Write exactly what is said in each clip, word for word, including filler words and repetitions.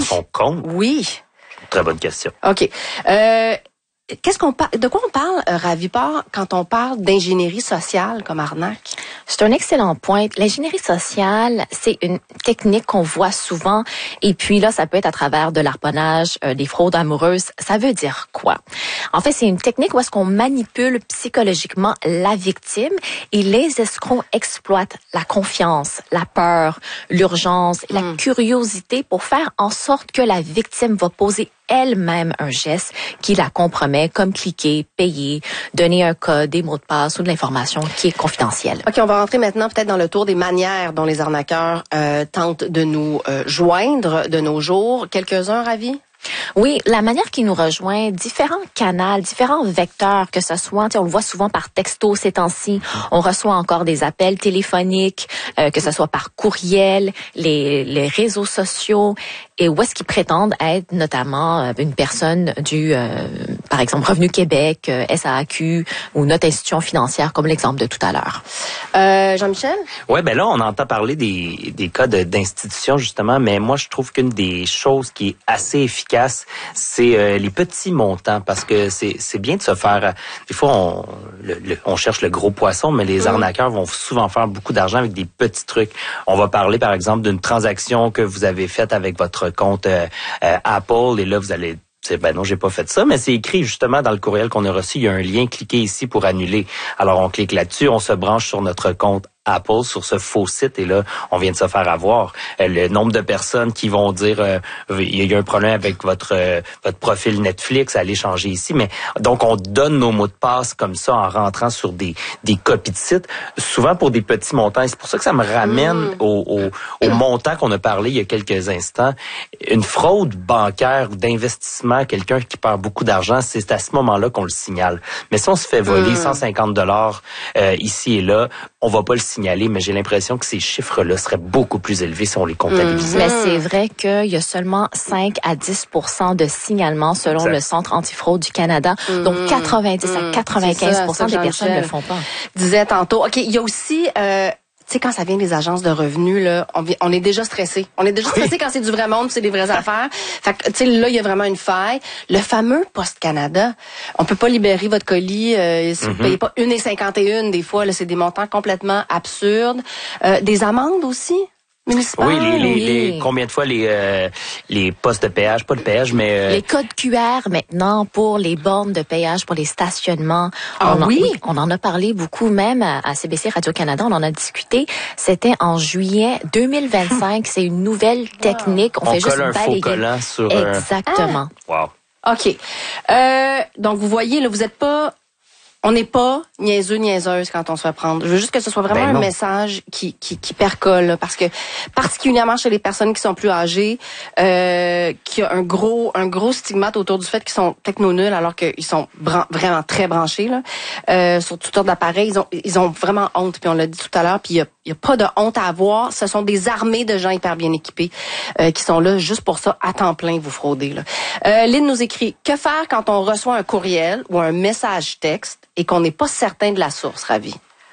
son compte? Oui. Très bonne question. OK. Euh, Qu'est-ce qu'on parle, de quoi on parle, euh, Raviport, quand on parle d'ingénierie sociale comme arnaque? C'est un excellent point. L'ingénierie sociale, c'est une technique qu'on voit souvent. Et puis là, ça peut être à travers de l'arponnage, euh, des fraudes amoureuses. Ça veut dire quoi? En fait, c'est une technique où est-ce qu'on manipule psychologiquement la victime et les escrocs exploitent la confiance, la peur, l'urgence, mm. la curiosité pour faire en sorte que la victime va poser elle-même un geste qui la compromet, comme cliquer, payer, donner un code, des mots de passe ou de l'information qui est confidentielle. OK, on va rentrer maintenant peut-être dans le tour des manières dont les arnaqueurs euh, tentent de nous euh, joindre de nos jours. Quelques-uns, Ravi? Oui, la manière qui nous rejoint, différents canaux, différents vecteurs, que ce soit, on le voit souvent par texto ces temps-ci, on reçoit encore des appels téléphoniques, euh, que ce soit par courriel, les, les réseaux sociaux, et où est-ce qu'ils prétendent être notamment une personne du, euh, par exemple, Revenu Québec, euh, S A A Q ou notre institution financière, comme l'exemple de tout à l'heure. Euh, Jean-Michel? Ouais, ben là, on entend parler des, des cas de, d'institutions, justement, mais moi, je trouve qu'une des choses qui est assez efficace, c'est euh, les petits montants, parce que c'est, c'est bien de se faire... Des fois, on, le, le, on cherche le gros poisson, mais les mmh. arnaqueurs vont souvent faire beaucoup d'argent avec des petits trucs. On va parler, par exemple, d'une transaction que vous avez faite avec votre compte euh, euh, Apple, et là, vous allez... Ben non, j'ai pas fait ça, mais c'est écrit justement dans le courriel qu'on a reçu. Il y a un lien, cliquez ici pour annuler. Alors, on clique là-dessus, on se branche sur notre compte Apple, sur ce faux site, et là, on vient de se faire avoir. Euh, le nombre de personnes qui vont dire euh, il y a un problème avec votre euh, votre profil Netflix, allez changer ici. Mais donc, on donne nos mots de passe comme ça en rentrant sur des des copies de sites, souvent pour des petits montants. Et c'est pour ça que ça me ramène mmh. au, au, au montant qu'on a parlé il y a quelques instants. Une fraude bancaire d'investissement, quelqu'un qui perd beaucoup d'argent, c'est à ce moment-là qu'on le signale. Mais si on se fait voler mmh. cent cinquante dollars euh, ici et là, on va pas le signaler, mais j'ai l'impression que ces chiffres-là seraient beaucoup plus élevés si on les comptabilisait. Mmh. Mais c'est vrai qu'il y a seulement cinq à dix pour cent de signalements selon exact. Le Centre antifraude du Canada. Mmh. Donc quatre-vingt-dix mmh. à quatre-vingt-quinze pour cent ça, ça, des personnes ne le font pas. Disait tantôt. OK, il y a aussi... Euh Tu sais, quand ça vient des agences de revenus, là, on, on est déjà stressé. On est déjà stressé oui. quand c'est du vrai monde, c'est des vraies affaires. Fait que, tu sais, là, il y a vraiment une faille. Le fameux Post Canada, on peut pas libérer votre colis euh, si mm-hmm. vous payez pas une virgule cinquante et un des fois. Là, c'est des montants complètement absurdes. Euh, des amendes aussi. Municipal, oui, les, les, oui. les combien de fois les euh, les postes de péage, pas de péage, mais euh... les codes Q R maintenant pour les bornes de péage, pour les stationnements. Ah on en, oui, on en a parlé beaucoup même à, à C B C Radio-Canada, on en a discuté. C'était en juillet deux mille vingt-cinq. C'est une nouvelle technique. On, on fait colle juste un balayer. faux collant sur. Exactement. Ah. Wow. OK. Euh, donc vous voyez, là, vous êtes pas. On n'est pas niaiseux, niaiseuse quand on se fait prendre. Je veux juste que ce soit vraiment ben un message qui, qui, qui percole, là, parce que particulièrement chez les personnes qui sont plus âgées, euh, qui a un gros, un gros stigmate autour du fait qu'ils sont techno-nuls alors qu'ils sont bran- vraiment très branchés là, euh, sur toutes sortes d'appareils. Ils ont, ils ont vraiment honte. Puis on l'a dit tout à l'heure. Puis il y a, il y a pas de honte à avoir. Ce sont des armées de gens hyper bien équipés euh, qui sont là juste pour ça à temps plein vous frauder. Là. Euh, Lynn nous écrit que faire quand on reçoit un courriel ou un message texte et qu'on n'est pas certain de la source, Ravi?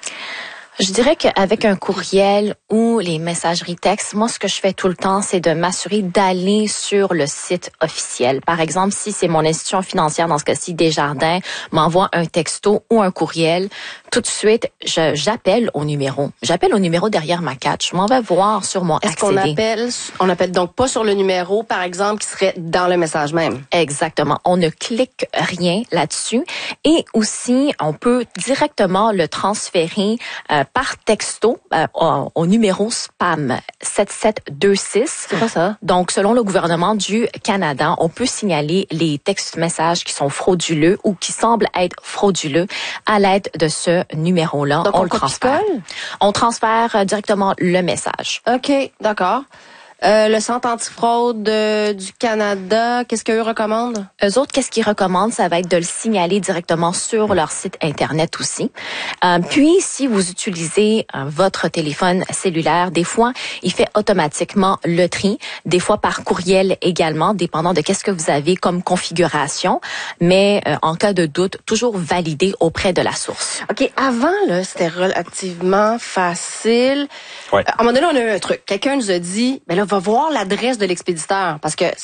Je dirais qu'avec un courriel ou les messageries textes, moi, ce que je fais tout le temps, c'est de m'assurer d'aller sur le site officiel. Par exemple, si c'est mon institution financière, dans ce cas-ci, Desjardins, m'envoie un texto ou un courriel, tout de suite, je, j'appelle au numéro. J'appelle au numéro derrière ma catch. Je m'en vais voir sur mon Est-ce accéder. qu'on appelle, on appelle donc pas sur le numéro, par exemple, qui serait dans le message même? Exactement. On ne clique rien là-dessus. Et aussi, on peut directement le transférer euh, par texto euh, au, au numéro spam sept sept deux six. C'est quoi ça? Donc, selon le gouvernement du Canada, on peut signaler les textes-messages qui sont frauduleux ou qui semblent être frauduleux à l'aide de ce numéro-là. Donc, on, on le transfère. On transfère euh, directement le message. OK, d'accord. Euh, le Centre antifraude euh, du Canada, qu'est-ce qu'eux recommandent? Eux autres, qu'est-ce qu'ils recommandent? Ça va être de le signaler directement sur leur site Internet aussi. Euh, puis, si vous utilisez euh, votre téléphone cellulaire, des fois, il fait automatiquement le tri, des fois par courriel également, dépendant de qu'est-ce que vous avez comme configuration. Mais euh, en cas de doute, toujours valider auprès de la source. OK, avant, là, c'était relativement facile. Ouais. À un moment donné, on a eu un truc. Quelqu'un nous a dit, ben là, va voir l'adresse de l'expéditeur, parce que